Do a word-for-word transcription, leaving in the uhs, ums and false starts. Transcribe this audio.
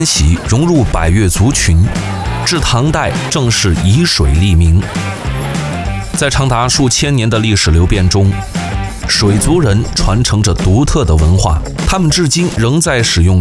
徙融入百越族群，至唐代正式以水立名。在长达数千年的历史流变中，水族人传承着独特的文化，他们至今仍在使用